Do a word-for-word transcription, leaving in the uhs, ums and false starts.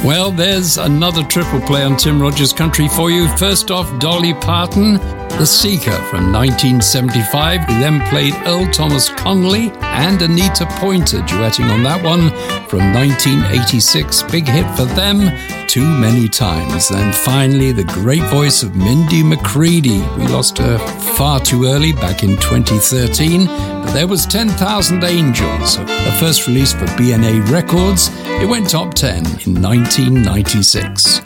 Well, there's another triple play on Tim Rogers Country for you. First off, Dolly Parton, The Seeker from nineteen seventy-five, who then played Earl Thomas Conley and Anita Pointer duetting on that one from nineteen eighty-six. Big hit for them, Too Many Times. And finally, the great voice of Mindy McCready. We lost her far too early back in twenty thirteen, but there was ten thousand Angels, her first release for B and A Records. It went top ten in nineteen ninety-six.